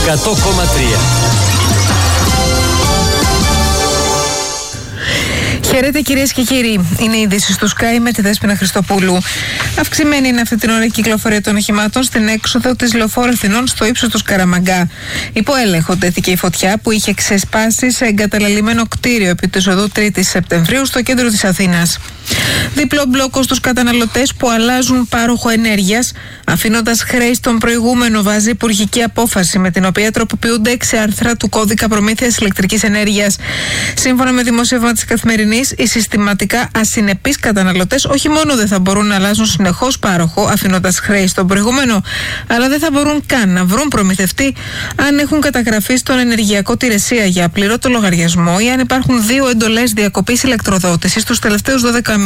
100,3. Χαίρετε κυρίες και κύριοι. Είναι η είδηση στο Sky με τη Δέσποινα Χριστοπούλου. Αυξημένη είναι αυτή την ώρα η κυκλοφορία των οχημάτων στην έξοδο της Λεωφόρου Αθηνών στο ύψος του Σκαραμαγκά. Υπό έλεγχο τέθηκε η φωτιά που είχε ξεσπάσει σε εγκαταλελειμμένο κτίριο επί της οδού 3η Σεπτεμβρίου στο κέντρο της Αθήνας. Διπλό μπλόκο στους καταναλωτές που αλλάζουν πάροχο ενέργειας, αφήνοντας χρέη στον προηγούμενο, βάζει υπουργική απόφαση με την οποία τροποποιούνται 6 άρθρα του κώδικα προμήθειας ηλεκτρικής ενέργειας. Σύμφωνα με δημοσίευμα της Καθημερινής, οι συστηματικά ασυνεπείς καταναλωτές όχι μόνο δεν θα μπορούν να αλλάζουν συνεχώς πάροχο, αφήνοντας χρέη στον προηγούμενο, αλλά δεν θα μπορούν καν να βρουν προμηθευτή αν έχουν καταγραφεί στον ενεργειακό τηρεσία για απλήρωτο λογαριασμό ή αν υπάρχουν 2 εντολές διακοπής ηλεκτροδότησης τους τελευταίους 12 μήνες.